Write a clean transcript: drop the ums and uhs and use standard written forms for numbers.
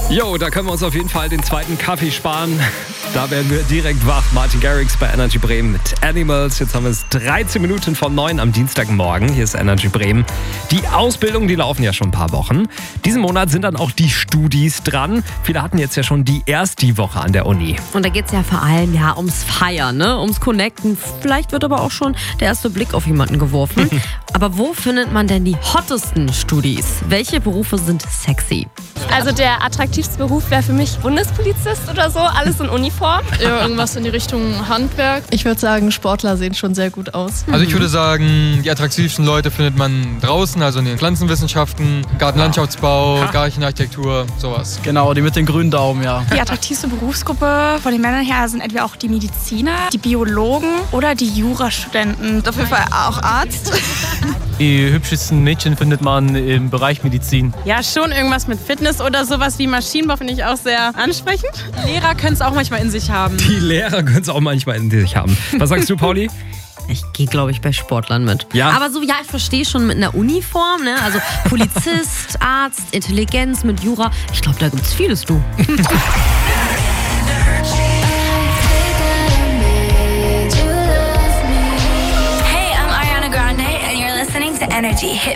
Jo, da können wir uns auf jeden Fall den zweiten Kaffee sparen. Da werden wir direkt wach. Martin Garrix bei Energy Bremen mit Animals. Jetzt haben wir es 13 Minuten vor 9 am Dienstagmorgen. Hier ist Energy Bremen. Die Ausbildungen, die laufen ja schon ein paar Wochen. Diesen Monat sind dann auch die Studis dran. Viele hatten jetzt ja schon die erste Woche an der Uni. Und da geht es ja vor allem ums Feiern, ne? Ums Connecten. Vielleicht wird aber auch schon der erste Blick auf jemanden geworfen. Aber wo findet man denn die hottesten Studis? Welche Berufe sind sexy? Also der attraktivste Beruf wäre für mich Bundespolizist oder so, alles in Uniform. Ja, irgendwas in die Richtung Handwerk. Ich würde sagen, Sportler sehen schon sehr gut aus. Also ich würde sagen, die attraktivsten Leute findet man draußen, also in den Pflanzenwissenschaften, Gartenlandschaftsbau, Gartenarchitektur, sowas. Genau, die mit den grünen Daumen, ja. Die attraktivste Berufsgruppe von den Männern her sind entweder auch die Mediziner, die Biologen oder die Jurastudenten. Auf jeden Fall auch Arzt. Die hübschesten Mädchen findet man im Bereich Medizin. Ja, schon irgendwas mit Fitness oder sowas wie Maschinenbau finde ich auch sehr ansprechend. Lehrer können es auch manchmal in sich haben. Die Lehrer können es auch manchmal in sich haben. Was sagst du, Pauli? Ich gehe, glaube ich, bei Sportlern mit. Ja. Aber so, ja, ich verstehe schon mit einer Uniform, ne? Also Polizist, Arzt, Intelligenz mit Jura. Ich glaube, da gibt's vieles, du. Energy Hit